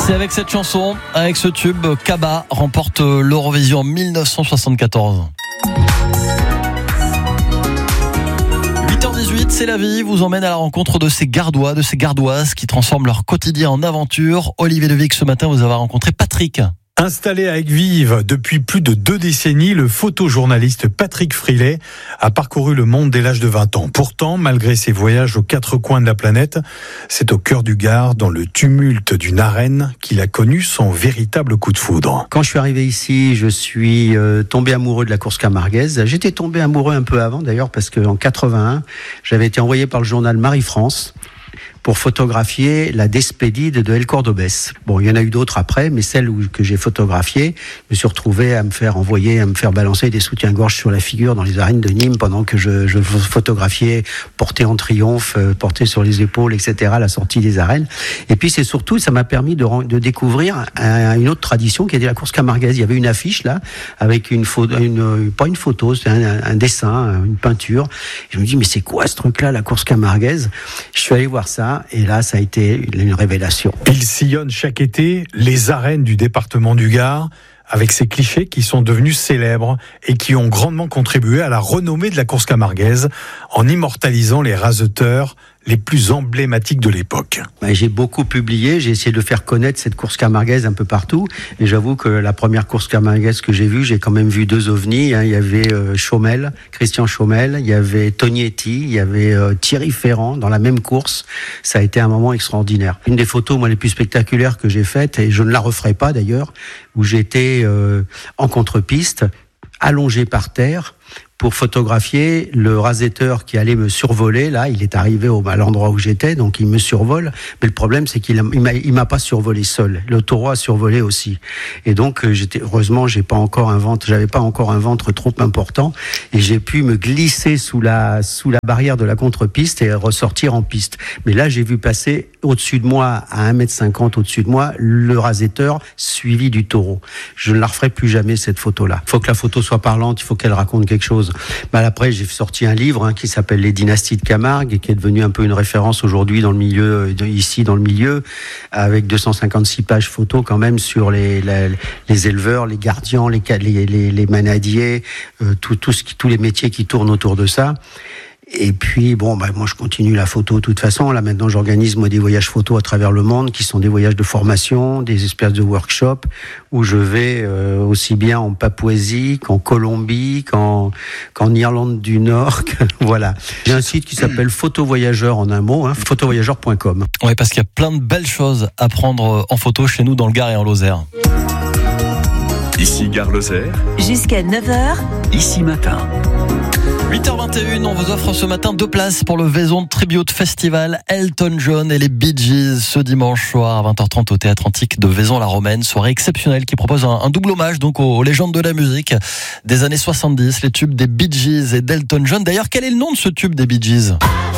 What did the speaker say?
C'est avec cette chanson, avec ce tube, qu'ABBA remporte l'Eurovision en 1974. 8h18, c'est la vie, vous emmène à la rencontre de ces Gardois, de ces Gardoises qui transforment leur quotidien en aventure. Olivier Devic, ce matin, vous avez rencontré Patrick. Installé à Aigues-Vives depuis plus de 2 décennies, le photojournaliste Patrick Frilet a parcouru le monde dès l'âge de 20 ans. Pourtant, malgré ses voyages aux 4 coins de la planète, c'est au cœur du Gard, dans le tumulte d'une arène, qu'il a connu son véritable coup de foudre. Quand je suis arrivé ici, je suis tombé amoureux de la course camarguaise. J'étais tombé amoureux un peu avant d'ailleurs, parce qu'en 81, j'avais été envoyé par le journal Marie-France pour photographier la Despedide de El Cordobès. Bon, il y en a eu d'autres après, mais celle que j'ai photographiée, je me suis retrouvé à me faire balancer des soutiens-gorge sur la figure dans les arènes de Nîmes pendant que je photographiais porté en triomphe, porté sur les épaules, etc., la sortie des arènes. Et puis c'est surtout, ça m'a permis de découvrir une autre tradition qui était la course camarguaise. Il y avait une affiche là, avec pas une photo, c'est un dessin, une peinture. Et je me dis, mais c'est quoi ce truc-là, la course camarguaise? Je suis allé voir ça. Et là, ça a été une révélation. Il sillonne chaque été les arènes du département du Gard, avec ces clichés qui sont devenus célèbres et qui ont grandement contribué à la renommée de la course camarguaise en immortalisant les raseteurs les plus emblématiques de l'époque. J'ai beaucoup publié, j'ai essayé de faire connaître cette course camarguaise un peu partout, et j'avoue que la première course camarguaise que j'ai vue, j'ai quand même vu 2 ovnis. Il y avait Christian Chaumel, il y avait Tony Etty, il y avait Thierry Ferrand dans la même course. Ça a été un moment extraordinaire. Une des photos, moi, les plus spectaculaires que j'ai faites, et je ne la referai pas d'ailleurs, où j'étais en contre-piste, allongé par terre, pour photographier le rasetteur qui allait me survoler. Là, il est arrivé à l'endroit où j'étais, donc il me survole. Mais le problème, c'est qu'il m'a pas survolé seul. Le taureau a survolé aussi. Et donc, heureusement, j'avais pas encore un ventre trop important, et j'ai pu me glisser sous la barrière de la contre-piste et ressortir en piste. Mais là, j'ai vu passer au-dessus de moi, à 1m50 au-dessus de moi, le rasetteur suivi du taureau. Je ne la referai plus jamais, cette photo-là. Il faut que la photo soit parlante, il faut qu'elle raconte quelque chose. Après, j'ai sorti un livre qui s'appelle Les Dynasties de Camargue, et qui est devenu un peu une référence aujourd'hui dans le milieu, avec 256 pages photos quand même sur les éleveurs, les gardiens, les manadiers, tous les métiers qui tournent autour de ça. Et puis, moi, je continue la photo de toute façon. Là, maintenant, j'organise, des voyages photos à travers le monde, qui sont des voyages de formation, des espèces de workshops, où je vais aussi bien en Papouasie qu'en Colombie, qu'en Irlande du Nord. Voilà. J'ai un site qui s'appelle Photovoyageur en un mot, photovoyageur.com. Oui, parce qu'il y a plein de belles choses à prendre en photo chez nous dans le Gard et en Lozère. Ici Gare Lozère. Jusqu'à 9h. Ici Matin. 8h21, on vous offre ce matin 2 places pour le Vaison Tribute Festival Elton John et les Bee Gees ce dimanche soir à 20h30 au Théâtre Antique de Vaison-la-Romaine. Soirée exceptionnelle qui propose un double hommage donc aux légendes de la musique des années 70, les tubes des Bee Gees et d'Elton John. D'ailleurs, quel est le nom de ce tube des Bee Gees ?